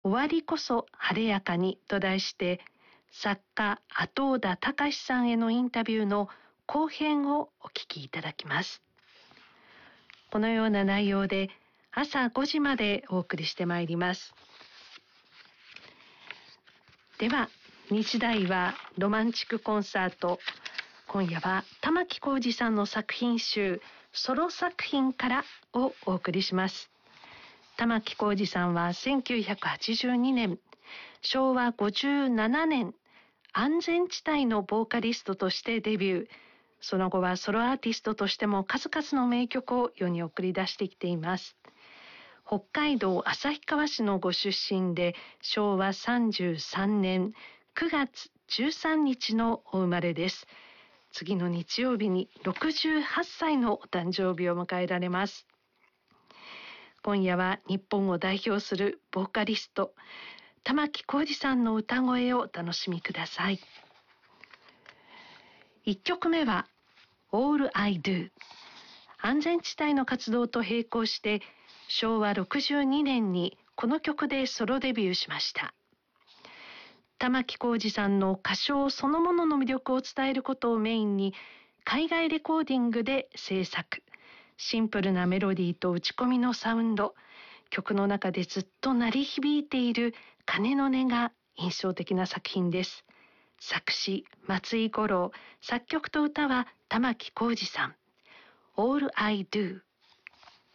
終わりこそ晴れやかにと題して、作家後田隆さんへのインタビューの後編をお聞きいただきます。このような内容で朝5時までお送りしてまいります。では、日大はロマンチックコンサート、今夜は玉置浩二さんの作品集ソロ作品からをお送りします。玉置浩二さんは1982年、昭和57年、安全地帯のボーカリストとしてデビュー。その後はソロアーティストとしても数々の名曲を世に送り出してきています。北海道旭川市のご出身で、昭和33年9月13日のお生まれです。次の日曜日に68歳のお誕生日を迎えられます。今夜は日本を代表するボーカリスト、玉置浩二さんの歌声をお楽しみください。1曲目は All I Do。 安全地帯の活動と並行して昭和62年にこの曲でソロデビューしました。玉置浩二さんの歌唱そのものの魅力を伝えることをメインに海外レコーディングで制作。シンプルなメロディーと打ち込みのサウンド、曲の中でずっと鳴り響いている鐘の音が印象的な作品です。作詞松井五郎、作曲と歌は玉置浩二さん。 All I Do。